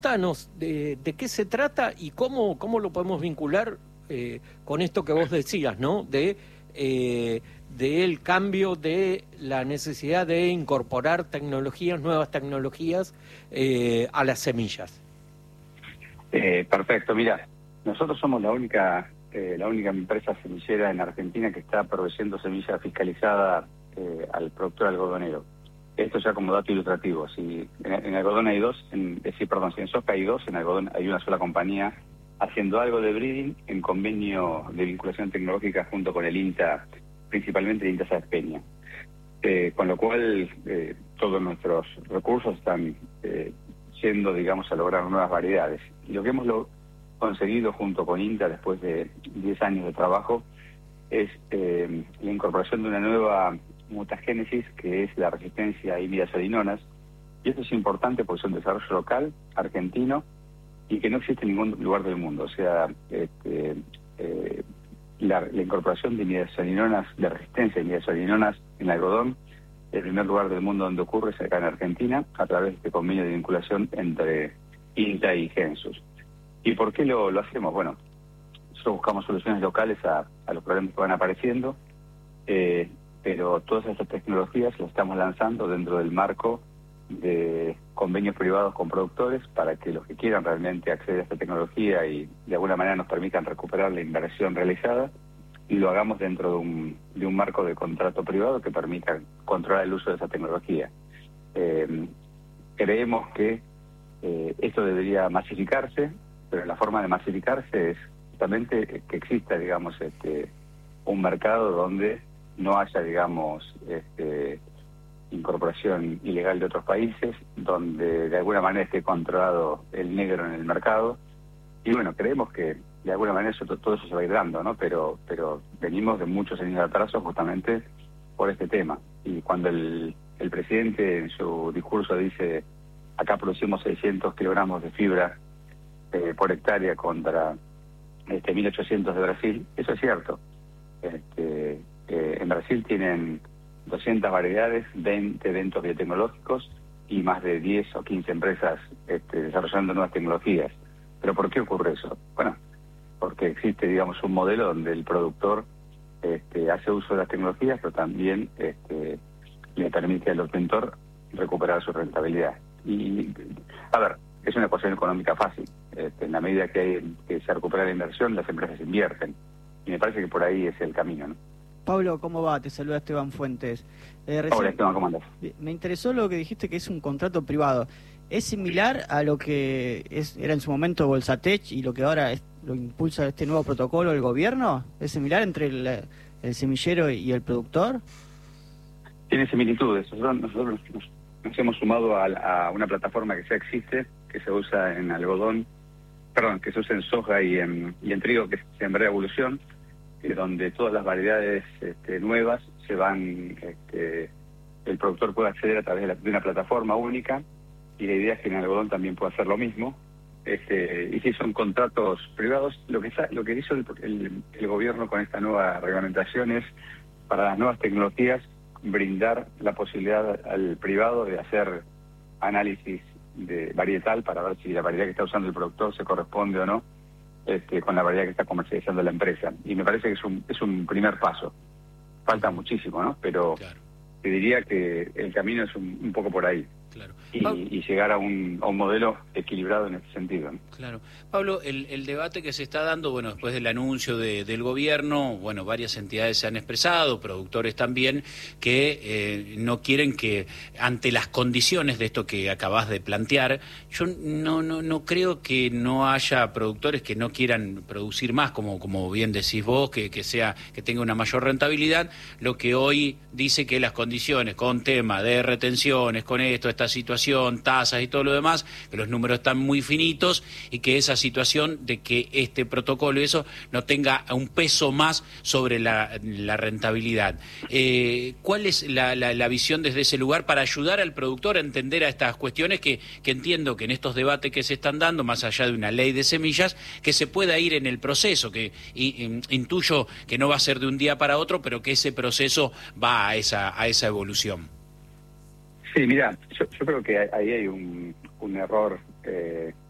Contanos de qué se trata y cómo lo podemos vincular con esto que vos decías, ¿no? Del cambio, de la necesidad de incorporar nuevas tecnologías a las semillas. Perfecto, mira, nosotros somos la única empresa semillera en Argentina que está proveyendo semilla fiscalizada al productor algodonero. Esto ya como dato ilustrativo. Si en algodón hay dos, si en soja hay dos, en algodón hay una sola compañía haciendo algo de breeding en convenio de vinculación tecnológica junto con el INTA, principalmente el INTA Sáenz Peña. Con lo cual todos nuestros recursos están yendo, digamos, a lograr nuevas variedades. Y lo que hemos conseguido junto con INTA después de 10 años de trabajo es la incorporación de una nueva mutagénesis que es la resistencia a imidazolinonas, y esto es importante porque es un desarrollo local, argentino, y que no existe en ningún lugar del mundo. O sea, la incorporación de imidazolinonas, de resistencia a imidazolinonas en algodón, el primer lugar del mundo donde ocurre es acá en Argentina, a través de este convenio de vinculación entre INTA y Gensus. ¿Y por qué lo hacemos? Bueno, nosotros buscamos soluciones locales a los problemas que van apareciendo, pero todas estas tecnologías las estamos lanzando dentro del marco de convenios privados con productores para que los que quieran realmente acceder a esta tecnología y de alguna manera nos permitan recuperar la inversión realizada, y lo hagamos dentro de un marco de contrato privado que permita controlar el uso de esa tecnología. Creemos que esto debería masificarse, pero la forma de masificarse es justamente que exista, digamos, un mercado donde no haya, digamos, incorporación ilegal de otros países, donde de alguna manera esté controlado el negro en el mercado. Y bueno, creemos que de alguna manera todo eso se va a ir dando, ¿no? Pero venimos de muchos años de atraso justamente por este tema. Y cuando el presidente en su discurso dice, acá producimos 600 kilogramos de fibra por hectárea contra 1.800 de Brasil, eso es cierto. En Brasil tienen 200 variedades, 20 eventos biotecnológicos y más de 10 o 15 empresas desarrollando nuevas tecnologías. ¿Pero por qué ocurre eso? Bueno, porque existe, digamos, un modelo donde el productor hace uso de las tecnologías, pero también le permite al obtentor recuperar su rentabilidad. Y, a ver, es una ecuación económica fácil. En la medida que se recupera la inversión, las empresas invierten. Y me parece que por ahí es el camino, ¿no? Pablo, ¿cómo va? Te saluda Esteban Fuentes. Hola, Esteban, ¿cómo andás? Me interesó lo que dijiste, que es un contrato privado. ¿Es similar a lo que era en su momento Bolsatech y lo que ahora lo impulsa este nuevo protocolo del gobierno? ¿Es similar entre el semillero y el productor? Tiene similitudes. Nosotros nos hemos sumado a una plataforma que ya existe, que se usa en algodón, que se usa en soja y en trigo, que es Sembrar Evolución, donde todas las variedades nuevas se van, el productor puede acceder a través de una plataforma única, y la idea es que en algodón también pueda hacer lo mismo. Y si son contratos privados, lo que hizo el gobierno con esta nueva reglamentación es, para las nuevas tecnologías, brindar la posibilidad al privado de hacer análisis de varietal para ver si la variedad que está usando el productor se corresponde o no con la variedad que está comercializando la empresa. Y me parece que es un primer paso. Falta muchísimo, ¿no? Pero claro, te diría que el camino es un poco por ahí. Claro. Y llegar a un modelo equilibrado en este sentido, ¿no? Claro. Pablo, el debate que se está dando, bueno, después del anuncio del gobierno, bueno, varias entidades se han expresado, productores también, que no quieren que, ante las condiciones de esto que acabas de plantear, yo no creo que no haya productores que no quieran producir más, como bien decís vos, que tenga una mayor rentabilidad. Lo que hoy dice que las condiciones con tema de retenciones, con esta situación, tasas y todo lo demás, que los números están muy finitos y que esa situación de que este protocolo y eso no tenga un peso más sobre la rentabilidad. ¿Cuál es la visión desde ese lugar para ayudar al productor a entender a estas cuestiones que entiendo que en estos debates que se están dando, más allá de una ley de semillas, que se pueda ir en el proceso, que intuyo que no va a ser de un día para otro, pero que ese proceso va a esa evolución? Sí, mira, yo creo que ahí hay un error